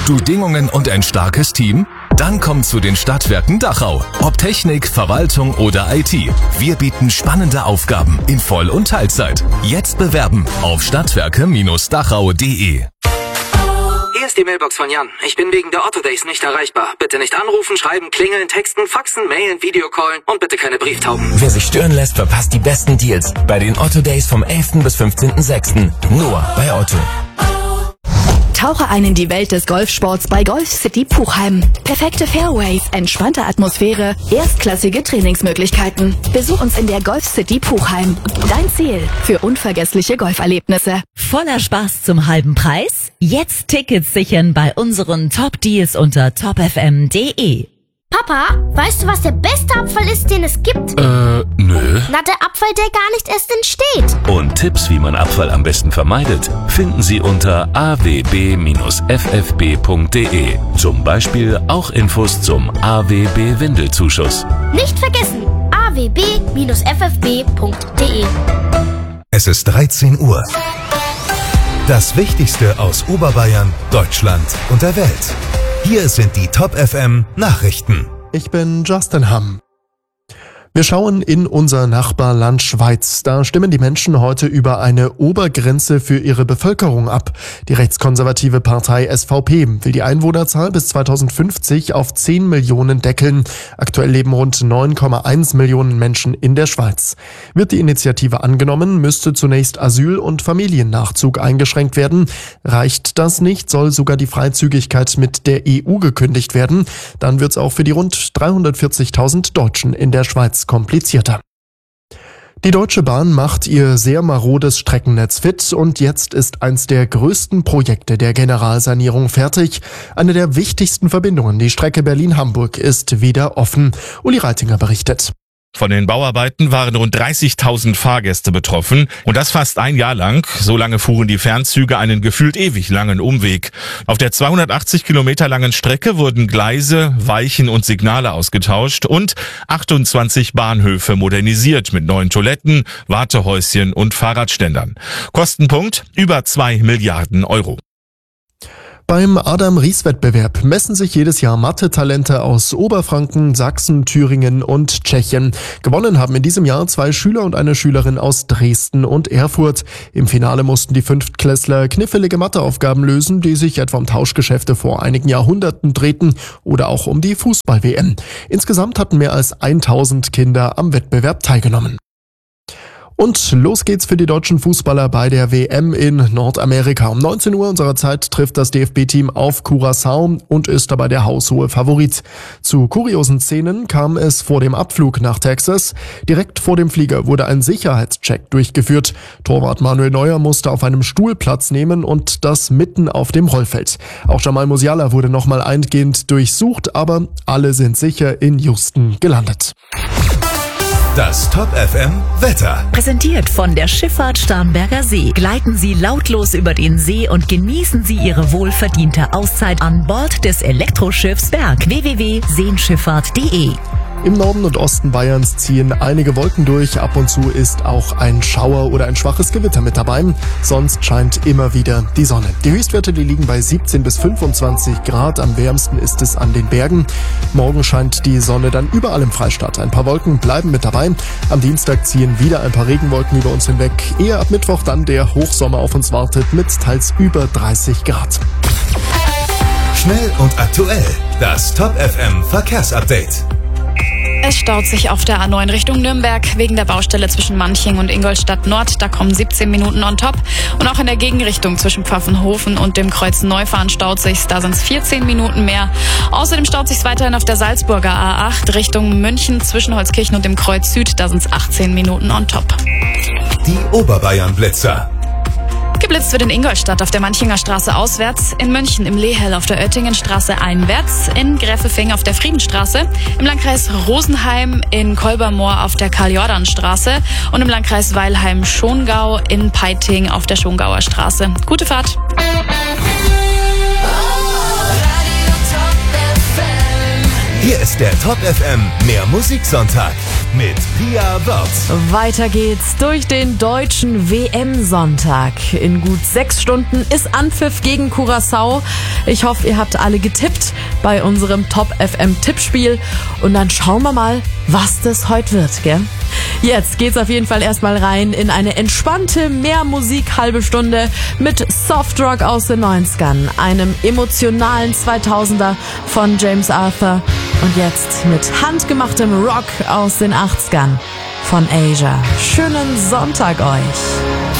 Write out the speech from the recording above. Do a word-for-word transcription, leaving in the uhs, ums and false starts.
Bedingungen und ein starkes Team? Dann komm zu den Stadtwerken Dachau. Ob Technik, Verwaltung oder I T. Wir bieten spannende Aufgaben in Voll- und Teilzeit. Jetzt bewerben auf stadtwerke Bindestrich dachau punkt de. Hier ist die Mailbox von Jan. Ich bin wegen der Otto Days nicht erreichbar. Bitte nicht anrufen, schreiben, klingeln, texten, faxen, mailen, Videocallen und bitte keine Brieftauben. Wer sich stören lässt, verpasst die besten Deals bei den Otto Days vom elften bis fünfzehnten sechsten Nur bei Otto. Tauche ein in die Welt des Golfsports bei Golf City Puchheim. Perfekte Fairways, entspannte Atmosphäre, erstklassige Trainingsmöglichkeiten. Besuch uns in der Golf City Puchheim. Dein Ziel für unvergessliche Golferlebnisse. Voller Spaß zum halben Preis? Jetzt Tickets sichern bei unseren Top-Deals unter top f m punkt de. Papa, weißt du, was der beste Abfall ist, den es gibt? Äh, nö. Na, der Abfall, der gar nicht erst entsteht. Und Tipps, wie man Abfall am besten vermeidet, finden Sie unter a w b Bindestrich f f b punkt de. Zum Beispiel auch Infos zum A W B-Windelzuschuss. Nicht vergessen, a w b Bindestrich f f b punkt de. Es ist dreizehn Uhr. Das Wichtigste aus Oberbayern, Deutschland und der Welt. Hier sind die Top F M Nachrichten. Ich bin Justin Hamm. Wir schauen in unser Nachbarland Schweiz. Da stimmen die Menschen heute über eine Obergrenze für ihre Bevölkerung ab. Die rechtskonservative Partei S V P will die Einwohnerzahl bis zweitausendfünfzig auf zehn Millionen deckeln. Aktuell leben rund neun Komma eins Millionen Menschen in der Schweiz. Wird die Initiative angenommen, müsste zunächst Asyl- und Familiennachzug eingeschränkt werden. Reicht das nicht, soll sogar die Freizügigkeit mit der E U gekündigt werden. Dann wird's auch für die rund dreihundertvierzigtausend Deutschen in der Schweiz komplizierter. Die Deutsche Bahn macht ihr sehr marodes Streckennetz fit und jetzt ist eins der größten Projekte der Generalsanierung fertig. Eine der wichtigsten Verbindungen, die Strecke Berlin-Hamburg, ist wieder offen. Uli Reitinger berichtet. Von den Bauarbeiten waren rund dreißigtausend Fahrgäste betroffen und das fast ein Jahr lang. So lange fuhren die Fernzüge einen gefühlt ewig langen Umweg. Auf der zweihundertachtzig Kilometer langen Strecke wurden Gleise, Weichen und Signale ausgetauscht und achtundzwanzig Bahnhöfe modernisiert mit neuen Toiletten, Wartehäuschen und Fahrradständern. Kostenpunkt über zwei Milliarden Euro. Beim Adam-Ries-Wettbewerb messen sich jedes Jahr Mathe-Talente aus Oberfranken, Sachsen, Thüringen und Tschechien. Gewonnen haben in diesem Jahr zwei Schüler und eine Schülerin aus Dresden und Erfurt. Im Finale mussten die Fünftklässler knifflige Matheaufgaben lösen, die sich etwa um Tauschgeschäfte vor einigen Jahrhunderten drehten oder auch um die Fußball-W M. Insgesamt hatten mehr als tausend Kinder am Wettbewerb teilgenommen. Und los geht's für die deutschen Fußballer bei der W M in Nordamerika. Um neunzehn Uhr unserer Zeit trifft das D F B-Team auf Curaçao und ist dabei der haushohe Favorit. Zu kuriosen Szenen kam es vor dem Abflug nach Texas. Direkt vor dem Flieger wurde ein Sicherheitscheck durchgeführt. Torwart Manuel Neuer musste auf einem Stuhl Platz nehmen und das mitten auf dem Rollfeld. Auch Jamal Musiala wurde nochmal eingehend durchsucht, aber alle sind sicher in Houston gelandet. Das Top F M Wetter. Präsentiert von der Schifffahrt Starnberger See. Gleiten Sie lautlos über den See und genießen Sie Ihre wohlverdiente Auszeit an Bord des Elektroschiffs Berg. w w w punkt seenschifffahrt punkt de. Im Norden und Osten Bayerns ziehen einige Wolken durch. Ab und zu ist auch ein Schauer oder ein schwaches Gewitter mit dabei. Sonst scheint immer wieder die Sonne. Die Höchstwerte, die liegen bei siebzehn bis fünfundzwanzig Grad. Am wärmsten ist es an den Bergen. Morgen scheint die Sonne dann überall im Freistaat. Ein paar Wolken bleiben mit dabei. Am Dienstag ziehen wieder ein paar Regenwolken über uns hinweg. Ehe ab Mittwoch dann der Hochsommer auf uns wartet mit teils über dreißig Grad. Schnell und aktuell. Das Top F M Verkehrsupdate. Es staut sich auf der A neun Richtung Nürnberg wegen der Baustelle zwischen Manching und Ingolstadt Nord. Da kommen siebzehn Minuten on top. Und auch in der Gegenrichtung zwischen Pfaffenhofen und dem Kreuz Neufahren staut sich's. Da sind es vierzehn Minuten mehr. Außerdem staut sich's weiterhin auf der Salzburger A acht Richtung München zwischen Holzkirchen und dem Kreuz Süd. Da sind es achtzehn Minuten on top. Die Oberbayern-Blitzer. Geblitzt wird in Ingolstadt auf der Manchinger Straße auswärts, in München im Lehel auf der Oettingenstraße einwärts, in Gräfefing auf der Friedenstraße, im Landkreis Rosenheim in Kolbermoor auf der Karl-Jordan-Straße und im Landkreis Weilheim-Schongau in Peiting auf der Schongauer Straße. Gute Fahrt! Hier ist ist der Top F M Mehr Musiksonntag mit Pia Wörth. Weiter geht's durch den deutschen W M-Sonntag. In gut sechs Stunden ist Anpfiff gegen Curaçao. Ich hoffe, ihr habt alle getippt bei unserem Top F M-Tippspiel. Und dann schauen wir mal, was das heute wird, gell? Jetzt geht's auf jeden Fall erstmal rein in eine entspannte Mehrmusik halbe Stunde mit Softrock aus den neunzigern, einem emotionalen zweitausender von James Arthur und jetzt mit handgemachtem Rock aus den achtzigern von Asia. Schönen Sonntag euch!